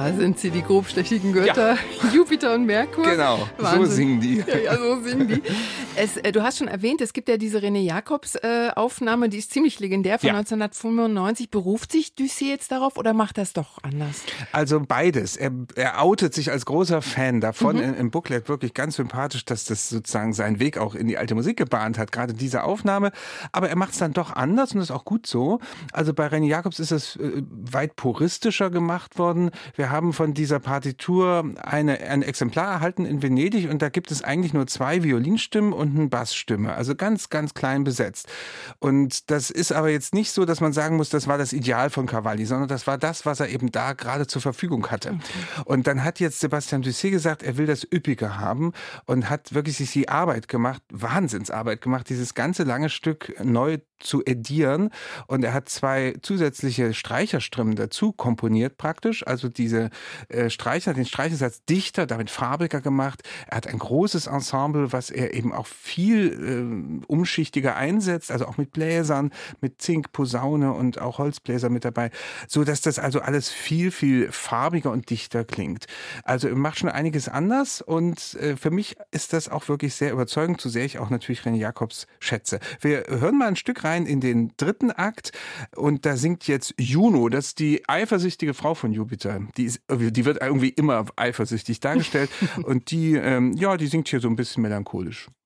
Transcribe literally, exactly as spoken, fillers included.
Da sind sie, die grobschlächtigen Götter, ja. Jupiter und Merkur. Genau, Wahnsinn. So singen die. Ja, ja, so singen die. Es, äh, du hast schon erwähnt, es gibt ja diese René Jacobs äh, Aufnahme, die ist ziemlich legendär, von ja. neunzehnhundertfünfundneunzig. Beruft sich Dusay jetzt darauf oder macht das doch anders? Also beides. Er, er outet sich als großer Fan davon, mhm. im Booklet wirklich ganz sympathisch, dass das sozusagen seinen Weg auch in die alte Musik gebahnt hat, gerade diese Aufnahme. Aber er macht es dann doch anders und das ist auch gut so. Also bei René Jacobs ist es äh, weit puristischer gemacht worden. Wir haben von dieser Partitur eine, ein Exemplar erhalten in Venedig und da gibt es eigentlich nur zwei Violinstimmen und eine Bassstimme, also ganz, ganz klein besetzt. Und das ist aber jetzt nicht so, dass man sagen muss, das war das Ideal von Cavalli, sondern das war das, was er eben da gerade zur Verfügung hatte. Und dann hat jetzt Sébastien Dusay gesagt, er will das üppiger haben und hat wirklich sich die Arbeit gemacht, Wahnsinnsarbeit gemacht, dieses ganze lange Stück neu zu edieren. Und er hat zwei zusätzliche Streicherstimmen dazu komponiert praktisch, also diese äh, Streicher, den Streichersatz dichter, damit farbiger gemacht. Er hat ein großes Ensemble, was er eben auch viel äh, umschichtiger einsetzt, also auch mit Bläsern, mit Zink, Posaune und auch Holzbläser mit dabei, so dass das also alles viel, viel farbiger und dichter klingt. Also er macht schon einiges anders und äh, für mich ist das auch wirklich sehr überzeugend, so sehr ich auch natürlich René Jacobs schätze. Wir hören mal ein Stück rein in den dritten Akt und da singt jetzt Juno, das ist die eifersüchtige Frau von Jupiter. Die, ist, die wird irgendwie immer eifersüchtig dargestellt und die, ähm, ja, die singt hier so ein bisschen melancholisch.